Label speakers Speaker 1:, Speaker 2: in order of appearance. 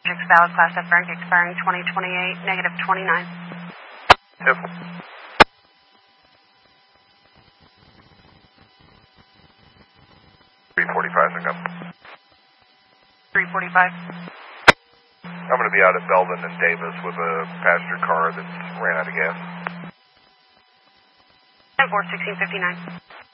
Speaker 1: Valid Class F rank expiring 2028, negative 29.
Speaker 2: Yep. 345, pick up.
Speaker 1: 345.
Speaker 2: I'm going to be out at Belden and Davis with a passenger car that's ran out of gas.
Speaker 1: 10-4, 1659.